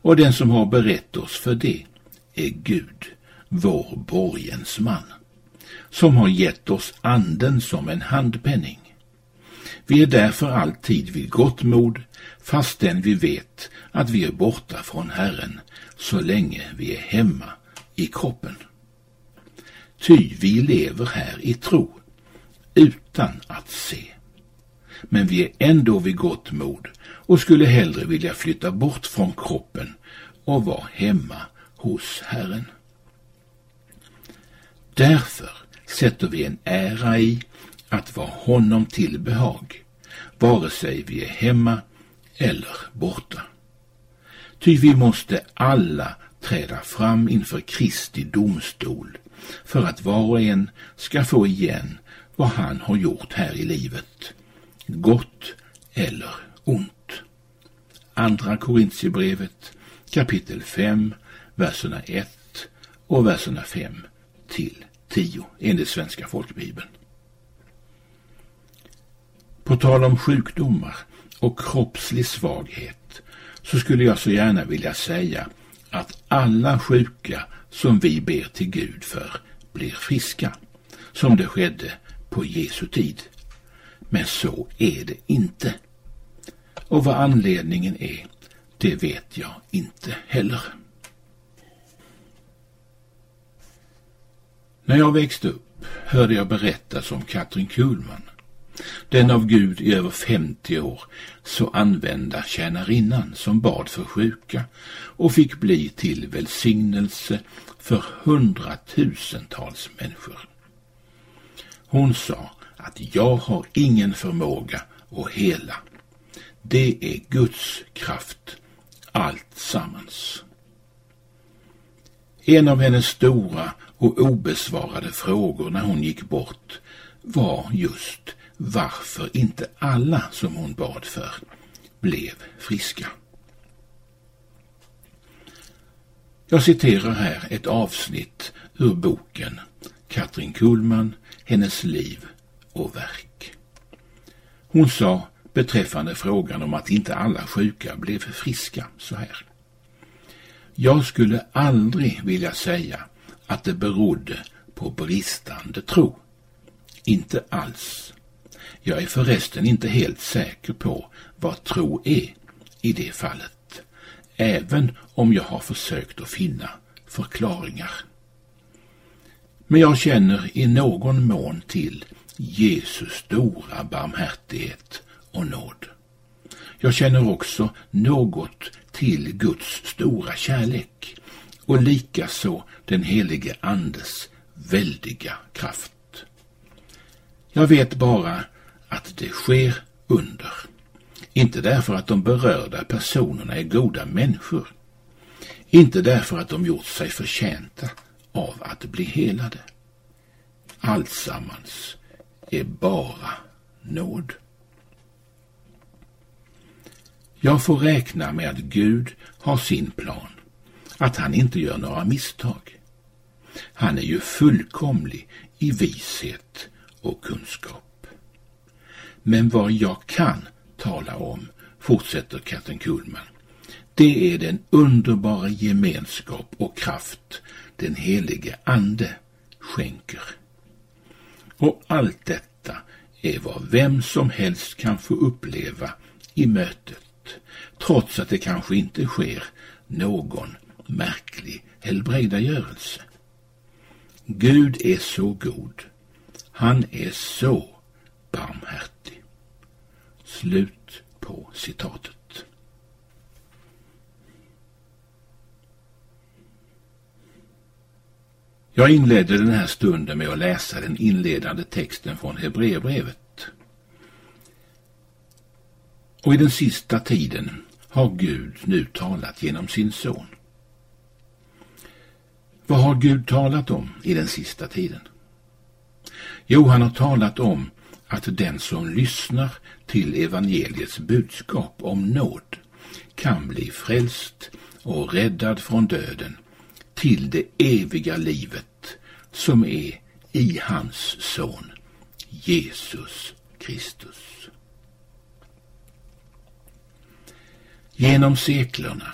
och den som har berett oss för det är Gud, vår borgensman, som har gett oss anden som en handpenning. Vi är därför alltid vid gott mod, fastän vi vet att vi är borta från Herren så länge vi är hemma i kroppen. Ty vi lever här i tro, utan att se. Men vi är ändå vid gott mod och skulle hellre vilja flytta bort från kroppen och vara hemma hos Herren. Därför sätter vi en ära i att vara honom till behag, vare sig vi är hemma eller borta. Ty vi måste alla träda fram inför Kristi domstol, för att var och en ska få igen vad han har gjort här i livet, gott eller ont. Andra Korintierbrevet, kapitel 5, verserna 1 och verserna 5 till 10, enligt Svenska folkbibeln. På tal om sjukdomar och kroppslig svaghet så skulle jag så gärna vilja säga att alla sjuka som vi ber till Gud för blir friska, som det skedde på Jesu tid. Men så är det inte. Och vad anledningen är, det vet jag inte heller. När jag växte upp hörde jag berättas om Katrin Kuhlman, den av Gud i över 50 år så använda tjänarinnan som bad för sjuka och fick bli till välsignelse för hundratusentals människor. Hon sa att jag har ingen förmåga att hela. Det är Guds kraft, allt sammans. En av hennes stora och obesvarade frågor när hon gick bort var just varför inte alla som hon bad för blev friska. Jag citerar här ett avsnitt ur boken Katrin Kuhlman, hennes liv och verk. Hon sa beträffande frågan om att inte alla sjuka blev friska så här: jag skulle aldrig vilja säga att det berodde på bristande tro. Inte alls. Jag är förresten inte helt säker på vad tro är i det fallet, även om jag har försökt att finna förklaringar. Men jag känner i någon mån till Jesu stora barmhärtighet och nåd. Jag känner också något till Guds stora kärlek och likaså den helige Andes väldiga kraft. Jag vet bara att det sker under. Inte därför att de berörda personerna är goda människor. Inte därför att de gjort sig förtjänta av att bli helade. Alltsammans är bara nåd. Jag får räkna med att Gud har sin plan, att han inte gör några misstag. Han är ju fullkomlig i vishet och kunskap. Men vad jag kan tala om, fortsätter Katrin Kuhlman, det är den underbara gemenskap och kraft den helige Ande skänker. Och allt detta är vad vem som helst kan få uppleva i mötet, trots att det kanske inte sker någon märklig helbrägdagörelse. Gud är så god. Han är så barmhärtig. Slut på citatet. Jag inledde den här stunden med att läsa den inledande texten från Hebreerbrevet. Och i den sista tiden har Gud nu talat genom sin son. Vad har Gud talat om i den sista tiden? Jo, han har talat om att den som lyssnar till evangeliets budskap om nåd kan bli frälst och räddad från döden till det eviga livet som är i hans son Jesus Kristus. Genom seklerna